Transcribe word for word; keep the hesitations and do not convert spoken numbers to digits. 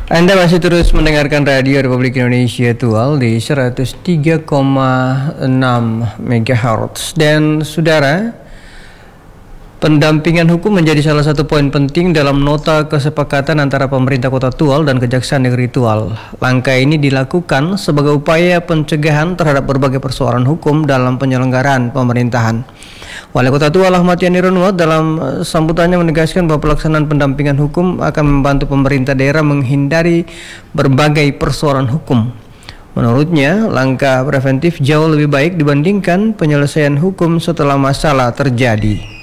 Anda masih terus mendengarkan Radio Republik Indonesia Tual di seratus tiga koma enam megahertz. Dan saudara, pendampingan hukum menjadi salah satu poin penting dalam nota kesepakatan antara pemerintah Kota Tual dan Kejaksaan Negeri Tual. Langkah ini dilakukan sebagai upaya pencegahan terhadap berbagai persoalan hukum dalam penyelenggaraan pemerintahan. Wali Kota Tual Ahmad Yani Renwat dalam sambutannya menegaskan bahwa pelaksanaan pendampingan hukum akan membantu pemerintah daerah menghindari berbagai persoalan hukum. Menurutnya, langkah preventif jauh lebih baik dibandingkan penyelesaian hukum setelah masalah terjadi.